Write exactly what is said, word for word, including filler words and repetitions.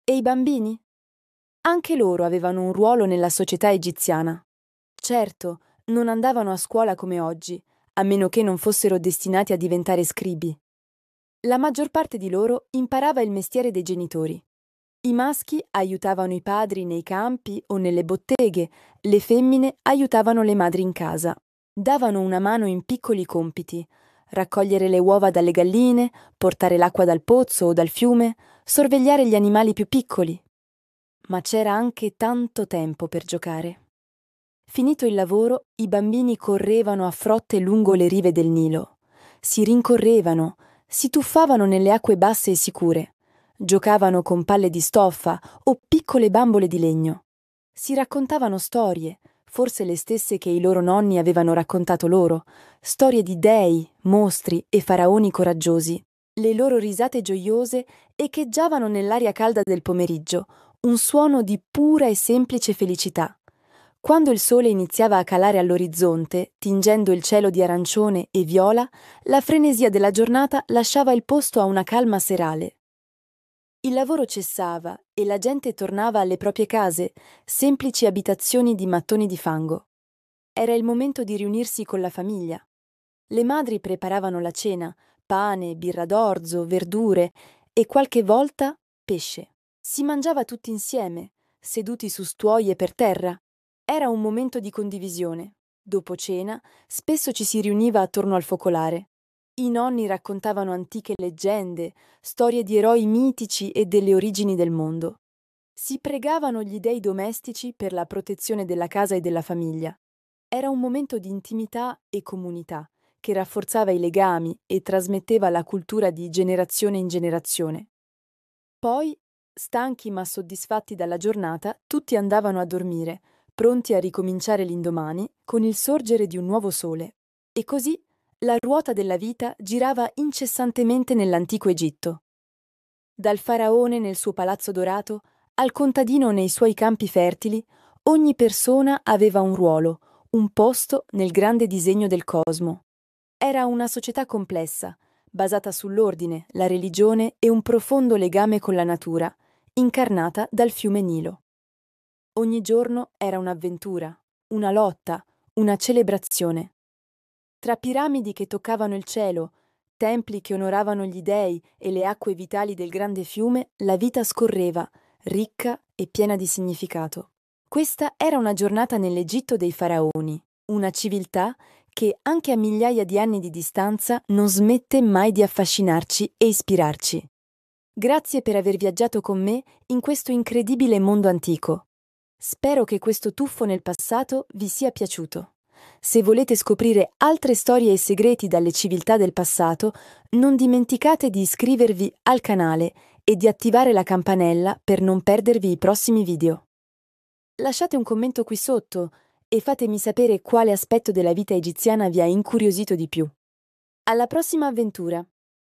E i bambini? Anche loro avevano un ruolo nella società egiziana. Certo, non andavano a scuola come oggi, a meno che non fossero destinati a diventare scribi. La maggior parte di loro imparava il mestiere dei genitori. I maschi aiutavano i padri nei campi o nelle botteghe, le femmine aiutavano le madri in casa. Davano una mano in piccoli compiti: raccogliere le uova dalle galline, portare l'acqua dal pozzo o dal fiume, sorvegliare gli animali più piccoli. Ma c'era anche tanto tempo per giocare. Finito il lavoro, i bambini correvano a frotte lungo le rive del Nilo. Si rincorrevano, si tuffavano nelle acque basse e sicure, giocavano con palle di stoffa o piccole bambole di legno. Si raccontavano storie, forse le stesse che i loro nonni avevano raccontato loro, storie di dei, mostri e faraoni coraggiosi. Le loro risate gioiose echeggiavano nell'aria calda del pomeriggio, un suono di pura e semplice felicità. Quando il sole iniziava a calare all'orizzonte, tingendo il cielo di arancione e viola, la frenesia della giornata lasciava il posto a una calma serale. Il lavoro cessava e la gente tornava alle proprie case, semplici abitazioni di mattoni di fango. Era il momento di riunirsi con la famiglia. Le madri preparavano la cena: pane, birra d'orzo, verdure e qualche volta pesce. Si mangiava tutti insieme, seduti su stuoie per terra. Era un momento di condivisione. Dopo cena, spesso ci si riuniva attorno al focolare. I nonni raccontavano antiche leggende, storie di eroi mitici e delle origini del mondo. Si pregavano gli dei domestici per la protezione della casa e della famiglia. Era un momento di intimità e comunità, che rafforzava i legami e trasmetteva la cultura di generazione in generazione. Poi, stanchi ma soddisfatti dalla giornata, tutti andavano a dormire, pronti a ricominciare l'indomani con il sorgere di un nuovo sole. E così la ruota della vita girava incessantemente nell'antico Egitto. Dal faraone nel suo palazzo dorato al contadino nei suoi campi fertili, ogni persona aveva un ruolo, un posto nel grande disegno del cosmo. Era una società complessa, basata sull'ordine, la religione e un profondo legame con la natura, incarnata dal fiume Nilo. Ogni giorno era un'avventura, una lotta, una celebrazione. Tra piramidi che toccavano il cielo, templi che onoravano gli dei e le acque vitali del grande fiume, la vita scorreva, ricca e piena di significato. Questa era una giornata nell'Egitto dei faraoni, una civiltà che, anche a migliaia di anni di distanza, non smette mai di affascinarci e ispirarci. Grazie per aver viaggiato con me in questo incredibile mondo antico. Spero che questo tuffo nel passato vi sia piaciuto. Se volete scoprire altre storie e segreti dalle civiltà del passato, non dimenticate di iscrivervi al canale e di attivare la campanella per non perdervi i prossimi video. Lasciate un commento qui sotto e fatemi sapere quale aspetto della vita egiziana vi ha incuriosito di più. Alla prossima avventura!